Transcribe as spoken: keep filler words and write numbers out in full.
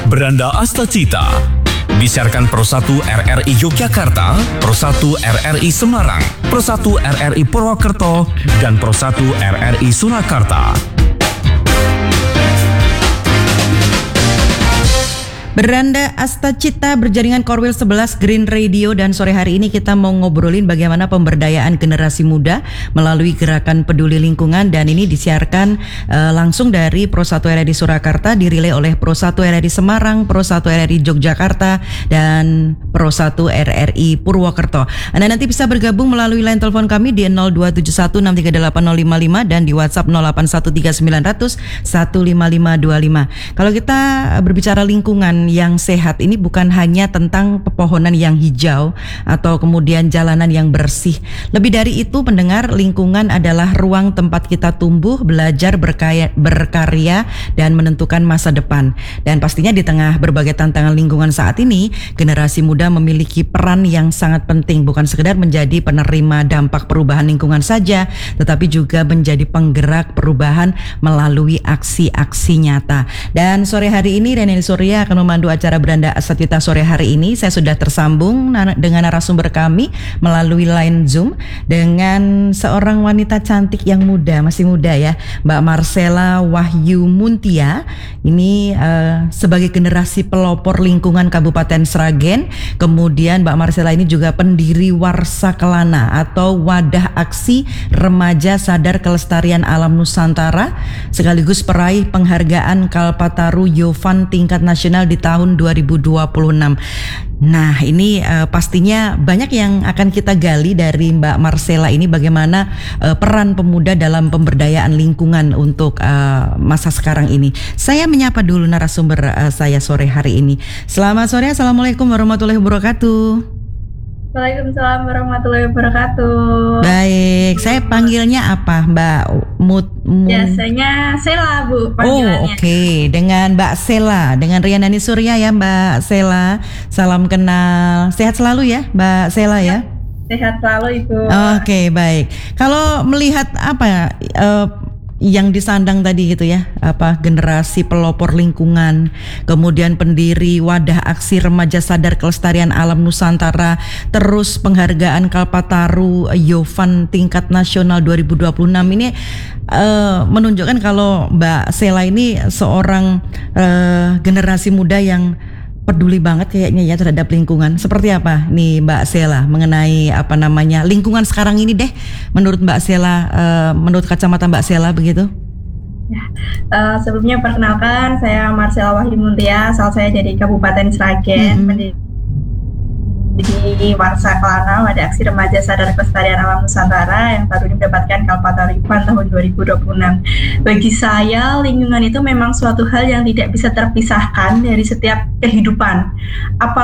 Beranda Astacita disiarkan Pro satu R R I Yogyakarta, Pro satu R R I Semarang, Pro satu R R I Purwokerto, dan Pro satu R R I Surakarta. Beranda Astacita berjaringan Korwil sebelas Green Radio, dan sore hari ini kita mau ngobrolin bagaimana pemberdayaan generasi muda melalui gerakan peduli lingkungan, dan ini disiarkan uh, langsung dari Pro satu R R I Surakarta, dirilai oleh Pro satu R R I Semarang, Pro satu R R I Yogyakarta, dan Pro satu R R I Purwokerto. Anda nanti bisa bergabung melalui line telepon kami di nol dua tujuh satu enam tiga delapan nol lima lima dan di WhatsApp nol delapan satu tiga sembilan nol nol satu lima lima dua lima. Kalau kita berbicara lingkungan yang sehat, ini bukan hanya tentang pepohonan yang hijau atau kemudian jalanan yang bersih. Lebih dari itu, pendengar, lingkungan adalah ruang tempat kita tumbuh, belajar, berkaya, berkarya, dan menentukan masa depan. Dan pastinya di tengah berbagai tantangan lingkungan saat ini, generasi muda memiliki peran yang sangat penting, bukan sekedar menjadi penerima dampak perubahan lingkungan saja, tetapi juga menjadi penggerak perubahan melalui aksi-aksi nyata. Dan sore hari ini Reni Surya akan memandu acara Beranda Astacita sore hari ini. Saya sudah tersambung dengan narasumber kami melalui line Zoom dengan seorang wanita cantik yang muda, masih muda ya, Mbak Marcella Wahyu Muntia. Ini uh, sebagai generasi pelopor lingkungan Kabupaten Sragen. Kemudian Mbak Marcella ini juga pendiri Warsa Kelana atau Wadah Aksi Remaja Sadar Kelestarian Alam Nusantara, sekaligus peraih penghargaan Kalpataru Yovan tingkat nasional di tahun dua ribu dua puluh enam. Nah, ini uh, pastinya banyak yang akan kita gali dari Mbak Marcella ini, bagaimana uh, peran pemuda dalam pemberdayaan lingkungan untuk uh, masa sekarang ini. Saya menyapa dulu narasumber uh, saya sore hari ini. Selamat sore, Assalamualaikum warahmatullahi wabarakatuh. Waalaikumsalam warahmatullahi wabarakatuh. Baik, saya panggilnya apa, Mbak Mut? Mut. Biasanya Sela, Bu, panggilannya. Oh, oke. Okay. Dengan Mbak Sela, dengan Rianani Surya ya, Mbak Sela. Salam kenal. Sehat selalu ya, Mbak Sela ya. Sehat selalu, Ibu. Oke, okay, baik. Kalau melihat apa uh, yang disandang tadi gitu ya, apa generasi pelopor lingkungan, kemudian pendiri Wadah Aksi Remaja Sadar Kelestarian Alam Nusantara, terus penghargaan Kalpataru Yovan tingkat nasional dua ribu dua puluh enam, ini uh, menunjukkan kalau Mbak Sela ini seorang uh, generasi muda yang peduli banget kayaknya ya terhadap lingkungan. Seperti apa nih Mbak Sela mengenai apa namanya lingkungan sekarang ini deh, menurut Mbak Sela, uh, menurut kacamata Mbak Sela begitu? Ya, uh, sebelumnya perkenalkan, saya Marcella Wahyu Muntia, asal saya dari Kabupaten Sragen, mm-hmm. di Warsa Kelana, Wadah Aksi Remaja Sadar Kelestarian Alam Nusantara yang baru mendapatkan Kalpataru Yovan tahun dua ribu dua puluh enam. Bagi saya, lingkungan itu memang suatu hal yang tidak bisa terpisahkan dari setiap kehidupan. Apa